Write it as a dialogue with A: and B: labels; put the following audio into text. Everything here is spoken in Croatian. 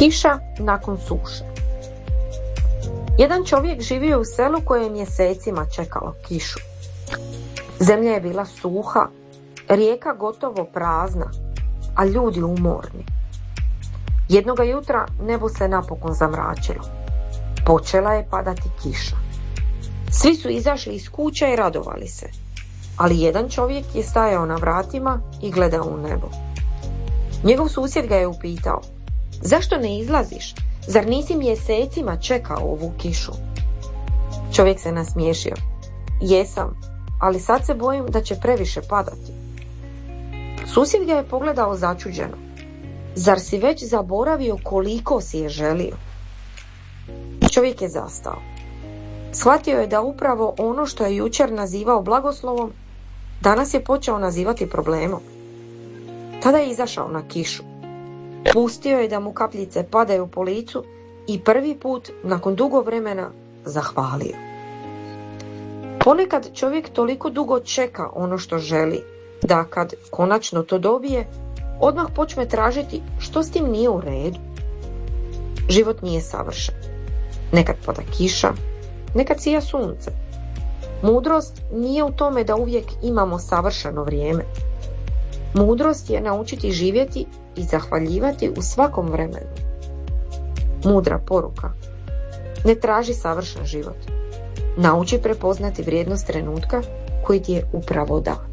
A: Kiša nakon suše. Jedan čovjek živio u selu koje je mjesecima čekalo kišu. Zemlja je bila suha, rijeka gotovo prazna, a ljudi umorni. Jednoga jutra nebo se napokon zamračilo. Počela je padati kiša. Svi su izašli iz kuća i radovali se, ali jedan čovjek je stajao na vratima i gledao u nebo. Njegov susjed ga je upitao: "Zašto ne izlaziš? Zar nisi mjesecima čekao ovu kišu?" Čovjek se nasmiješio: "Jesam, ali sad se bojim da će previše padati." Susjed ga je pogledao začuđeno: "Zar si već zaboravio koliko si je želio?" Čovjek je zastao. Shvatio je da upravo ono što je jučer nazivao blagoslovom, danas je počeo nazivati problemom. Tada je izašao na kišu. Pustio je da mu kapljice padaju po licu i prvi put nakon dugo vremena zahvalio. Ponekad čovjek toliko dugo čeka ono što želi, da kad konačno to dobije, odmah počne tražiti što s tim nije u redu. Život nije savršen. Nekad pada kiša, nekad sija sunce. Mudrost nije u tome da uvijek imamo savršeno vrijeme. Mudrost je naučiti živjeti i zahvaljivati u svakom vremenu. Mudra poruka: ne traži savršen život. Nauči prepoznati vrijednost trenutka koji ti je upravo dat.